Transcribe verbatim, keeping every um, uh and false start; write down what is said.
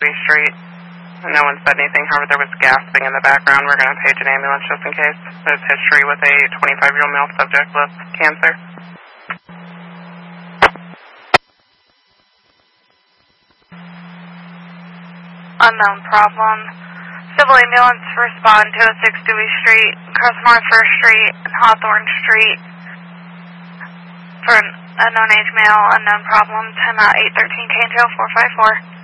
Street. No one said anything, however, there was gasping in the background. We're going to page an ambulance just in case. There's history with a twenty-five-year-old male subject with cancer. Unknown problem. Civil ambulance respond to a six Dewey Street, across North First Street, and Hawthorne Street for an unknown age male, unknown problem, ten eight thirteen K J L four five four.